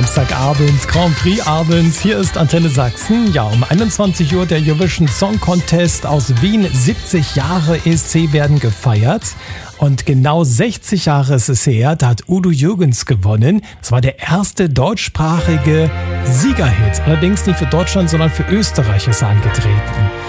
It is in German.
Samstagabend, Grand Prix abends. Hier ist Antenne Sachsen. Ja, um 21 Uhr der Eurovision Song Contest aus Wien. 70 Jahre ESC werden gefeiert. Und genau 60 Jahre ist es her, da hat Udo Jürgens gewonnen. Das war der erste deutschsprachige Siegerhit. Allerdings nicht für Deutschland, sondern für Österreich ist er angetreten.